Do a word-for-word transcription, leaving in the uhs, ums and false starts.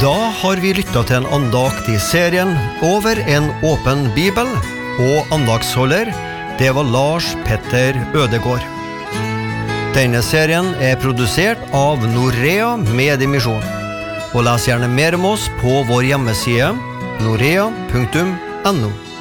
Da har vi lyttet til en andakt i serien Over en åpen bibel, og andaktsholder, det var Lars Petter Ødegård. Denne serien er produsert av Norea Mediemisjon, og les gjerne mer om oss på vår hjemmeside norea punktum no.